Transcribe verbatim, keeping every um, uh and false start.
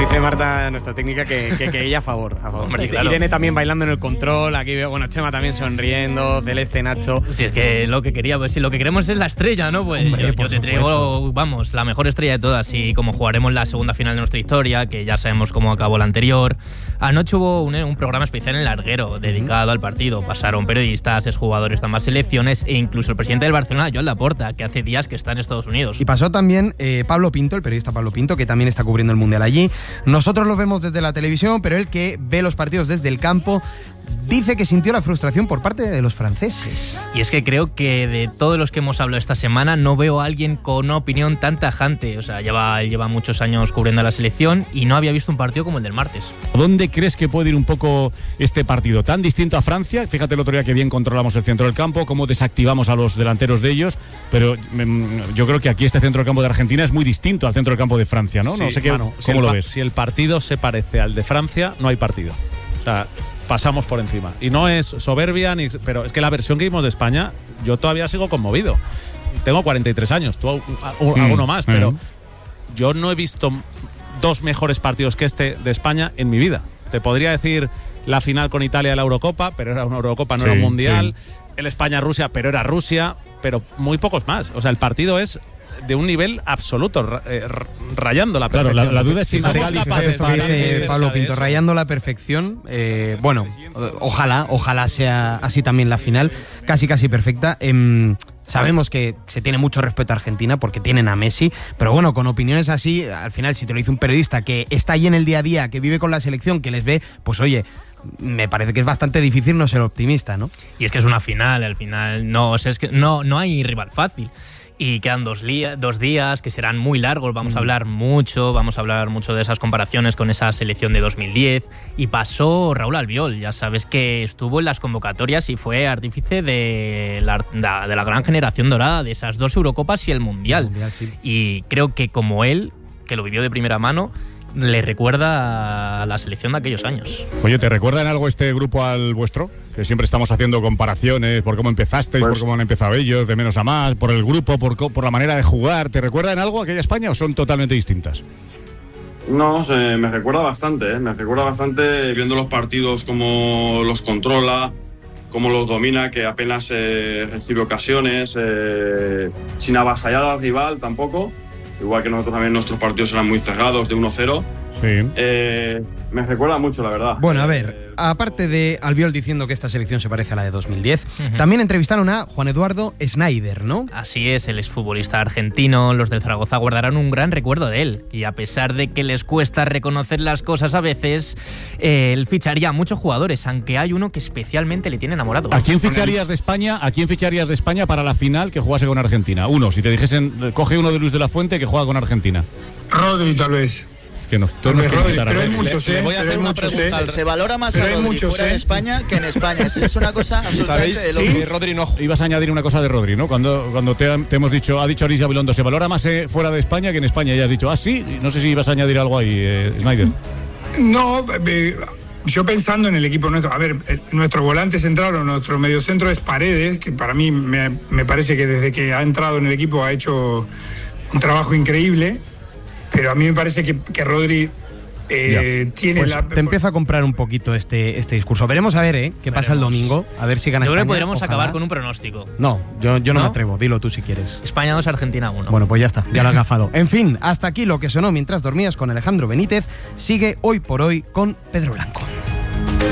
Dice Marta, nuestra técnica, que, que, que ella a favor. A favor. Hombre, claro. Irene también bailando en el control. Aquí veo, bueno, Chema también sonriendo. Celeste, Nacho. Si es que lo que quería, pues si lo que queremos es la estrella, ¿no? Pues Hombre, yo, por yo te supuesto. traigo, vamos, la mejor estrella de todas. Y como jugaremos la segunda final de nuestra historia, que ya sabemos cómo acabó la anterior, anoche hubo un, un programa especial en Larguero dedicado al partido. Pasaron periodistas, exjugadores de ambas selecciones e incluso el presidente del Barcelona, Joan Laporta, que hace días que está en Estados Unidos. Y pasó también eh, Pablo Pinto, el periodista Pablo Pinto, que también está cubriendo el Mundial allí. Nosotros lo vemos desde la televisión, pero él, que ve los partidos desde el campo, dice que sintió la frustración por parte de los franceses. Y es que creo que de todos los que hemos hablado esta semana no veo a alguien con una opinión tan tajante. O sea, lleva, lleva muchos años cubriendo a la selección y no había visto un partido como el del martes. ¿Dónde crees que puede ir un poco este partido? Tan distinto a Francia, fíjate el otro día que bien controlamos el centro del campo, cómo desactivamos a los delanteros de ellos, pero mm, yo creo que aquí este centro del campo de Argentina es muy distinto al centro del campo de Francia, ¿no? Sí, no sé qué, Manu, ¿cómo si lo el, ves? Si el partido se parece al de Francia, no hay partido. O sea, pasamos por encima. Y no es soberbia, ni, pero es que la versión que vimos de España, yo todavía sigo conmovido. Tengo cuarenta y tres años, tú mm, alguno más, mm. pero yo no he visto dos mejores partidos que este de España en mi vida. Te podría decir la final con Italia de la Eurocopa, pero era una Eurocopa, no sí, era un Mundial. Sí. El España-Rusia, pero era Rusia, pero muy pocos más. O sea, el partido es de un nivel absoluto, eh, rayando la perfección. Claro, la, la duda es si somos capaces de dice Pablo Pinto, rayando la perfección. Eh, bueno, ojalá, ojalá sea así también la final, casi casi perfecta. Eh, sabemos que se tiene mucho respeto a Argentina porque tienen a Messi, pero bueno, con opiniones así, al final, si te lo dice un periodista que está ahí en el día a día, que vive con la selección, que les ve, pues oye, me parece que es bastante difícil no ser optimista, ¿no? Y es que es una final, al final no, o sea, es que no, no hay rival fácil. Y quedan dos, dos días que serán muy largos, vamos mm. a hablar mucho, vamos a hablar mucho de esas comparaciones con esa selección de dos mil diez. Y pasó Raúl Albiol, ya sabes que estuvo en las convocatorias y fue artífice de la, de la gran generación dorada, de esas dos Eurocopas y el Mundial. El mundial sí. Y creo que como él, que lo vivió de primera mano, le recuerda a la selección de aquellos años. Oye, ¿te recuerda en algo este grupo al vuestro? Que siempre estamos haciendo comparaciones por cómo empezasteis, pues, por cómo han empezado ellos, de menos a más, por el grupo, por, por la manera de jugar. ¿Te recuerda en algo aquella España o son totalmente distintas? No, se, me recuerda bastante, ¿eh? me recuerda bastante viendo los partidos, cómo los controla, cómo los domina, que apenas eh, recibe ocasiones, eh, sin avasallar al rival tampoco. Igual que nosotros también nuestros partidos eran muy cerrados, de uno cero. Sí. Eh, me recuerda mucho, la verdad. Bueno, a ver, aparte de Albiol diciendo que esta selección se parece a la de dos mil diez, uh-huh. también entrevistaron a Juan Eduardo Snyder, ¿no? Así es, el exfutbolista argentino. Los del Zaragoza guardarán un gran recuerdo de él. Y a pesar de que les cuesta reconocer las cosas a veces, eh, él ficharía a muchos jugadores, aunque hay uno que especialmente le tiene enamorado. ¿A quién ficharías de España? ¿A quién ficharías de España para la final que jugase con Argentina? Uno, si te dijesen, coge uno de Luis de la Fuente que juega con Argentina. Rodri, tal vez. Que nos, todos nos Rodri, pero hay muchos, le, eh, le voy a hacer una pregunta. Se, se valora más a Rodri muchos, fuera eh. de España que en España. Es, es una cosa absolutamente de loco. ¿Sí? Rodri no. Ibas a añadir una cosa de Rodri, ¿no? Cuando, cuando te, te hemos dicho, ha dicho Alicia Bilondo, se valora más eh, fuera de España que en España. Y has dicho, ah, sí. No sé si ibas a añadir algo ahí, eh, Snyder. No, eh, yo pensando en el equipo nuestro. A ver, eh, nuestro volante central o nuestro mediocentro es Paredes, que para mí me, me parece que desde que ha entrado en el equipo ha hecho un trabajo increíble. Pero a mí me parece que, que Rodri eh, tiene pues la... Te empieza a comprar un poquito este, este discurso. Veremos a ver, ¿eh? ¿Qué pasa el domingo? A ver si gana Yo España. creo que podríamos Ojalá. acabar con un pronóstico. No, yo, yo no, no me atrevo. Dilo tú si quieres. España dos, Argentina uno. Bueno, pues ya está. Ya lo has gafado. En fin, hasta aquí lo que sonó mientras dormías con Alejandro Benítez. Sigue Hoy por Hoy con Pedro Blanco.